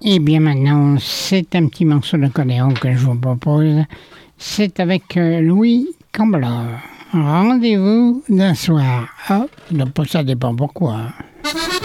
Et bien maintenant, c'est un petit morceau d'accordéon que je vous propose. C'est avec Louis Camblor. Rendez-vous d'un soir. Ah, ça dépend pourquoi.